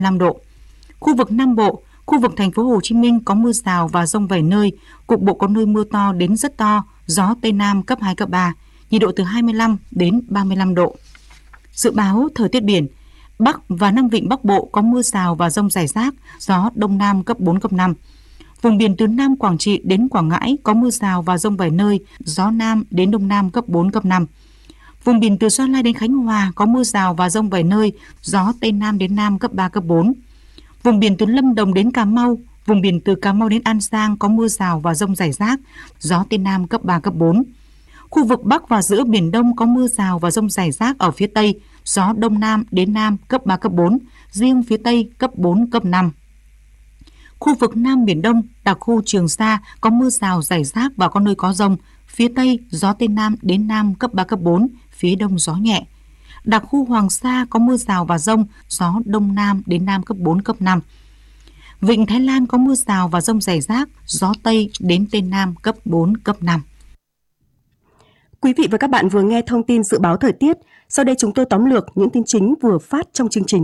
35 độ. Khu vực Nam Bộ, khu vực thành phố Hồ Chí Minh có mưa rào và dông vài nơi, cục bộ có nơi mưa to đến rất to, gió Tây Nam cấp 2, cấp 3, nhiệt độ từ 25 đến 35 độ. Dự báo thời tiết biển, Bắc và Nam Vịnh Bắc Bộ có mưa rào và dông rải rác, gió Đông Nam cấp 4, cấp 5. Vùng biển từ Nam Quảng Trị đến Quảng Ngãi có mưa rào và dông vài nơi, gió Nam đến Đông Nam cấp 4, cấp 5. Vùng biển từ Gia Lai đến Khánh Hòa có mưa rào và dông vài nơi, gió Tây Nam đến Nam cấp 3, cấp 4. Vùng biển từ Lâm Đồng đến Cà Mau, vùng biển từ Cà Mau đến An Giang có mưa rào và dông rải rác, gió Tây Nam cấp 3, cấp 4. Khu vực Bắc và giữa Biển Đông có mưa rào và dông rải rác ở phía Tây, gió Đông Nam đến Nam cấp 3, cấp 4, riêng phía Tây cấp 4, cấp 5. Khu vực Nam Biển Đông, đặc khu Trường Sa có mưa rào rải rác và có nơi có dông, phía Tây gió Tây Nam đến Nam cấp 3, cấp 4, phía Đông gió nhẹ. Đặc khu Hoàng Sa có mưa rào và dông, gió Đông Nam đến Nam cấp 4, cấp 5. Vịnh Thái Lan có mưa rào và dông rải rác, gió Tây đến Tây Nam cấp 4, cấp 5. Quý vị và các bạn vừa nghe thông tin dự báo thời tiết. Sau đây chúng tôi tóm lược những tin chính vừa phát trong chương trình.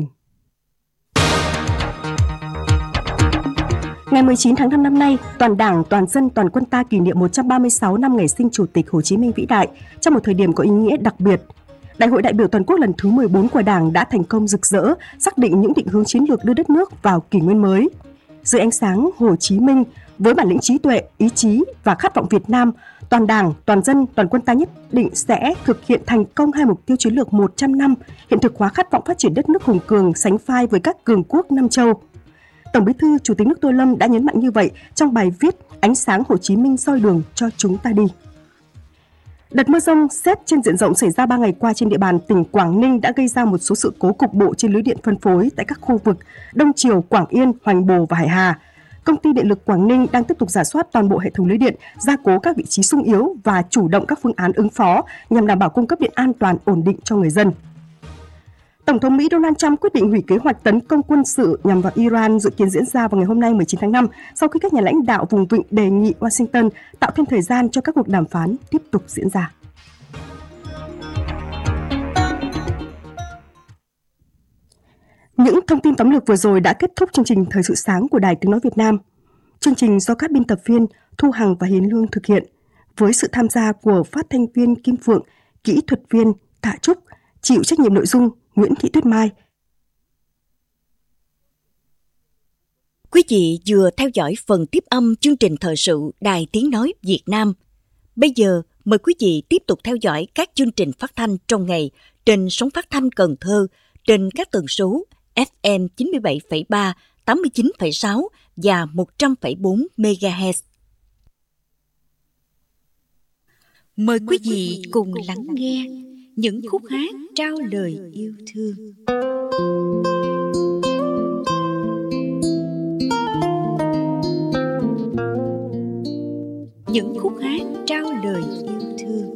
Ngày 19 tháng 5 năm nay, toàn Đảng, toàn dân, toàn quân ta kỷ niệm 136 năm ngày sinh Chủ tịch Hồ Chí Minh vĩ đại trong một thời điểm có ý nghĩa đặc biệt. Đại hội đại biểu toàn quốc lần thứ 14 của Đảng đã thành công rực rỡ, xác định những định hướng chiến lược đưa đất nước vào kỷ nguyên mới. Dưới ánh sáng Hồ Chí Minh, với bản lĩnh trí tuệ, ý chí và khát vọng Việt Nam, toàn Đảng, toàn dân, toàn quân ta nhất định sẽ thực hiện thành công hai mục tiêu chiến lược 100 năm, hiện thực hóa khát vọng phát triển đất nước hùng cường sánh vai với các cường quốc Nam châu. Tổng Bí thư Chủ tịch nước Tô Lâm đã nhấn mạnh như vậy trong bài viết Ánh sáng Hồ Chí Minh soi đường cho chúng ta đi. Đợt mưa dông sét trên diện rộng xảy ra 3 ngày qua trên địa bàn tỉnh Quảng Ninh đã gây ra một số sự cố cục bộ trên lưới điện phân phối tại các khu vực Đông Triều, Quảng Yên, Hoành Bồ và Hải Hà. Công ty Điện lực Quảng Ninh đang tiếp tục rà soát toàn bộ hệ thống lưới điện, gia cố các vị trí xung yếu và chủ động các phương án ứng phó nhằm đảm bảo cung cấp điện an toàn, ổn định cho người dân. Tổng thống Mỹ Donald Trump quyết định hủy kế hoạch tấn công quân sự nhằm vào Iran dự kiến diễn ra vào ngày hôm nay 19 tháng 5 sau khi các nhà lãnh đạo vùng vịnh đề nghị Washington tạo thêm thời gian cho các cuộc đàm phán tiếp tục diễn ra. Những thông tin tóm lược vừa rồi đã kết thúc chương trình Thời sự sáng của Đài Tiếng nói Việt Nam. Chương trình do các biên tập viên Thu Hằng và Hiền Lương thực hiện với sự tham gia của phát thanh viên Kim Phượng, kỹ thuật viên Tạ Trúc, chịu trách nhiệm nội dung Nguyễn Thị Tuyết Mai. Quý vị vừa theo dõi phần tiếp âm chương trình thời sự Đài Tiếng nói Việt Nam. Bây giờ mời quý vị tiếp tục theo dõi các chương trình phát thanh trong ngày trên sóng phát thanh Cần Thơ trên các tần số FM 97,3, 89,6 và 100,4 MHz. Mời quý vị cùng lắng nghe những khúc hát trao lời yêu thương. Những khúc hát trao lời yêu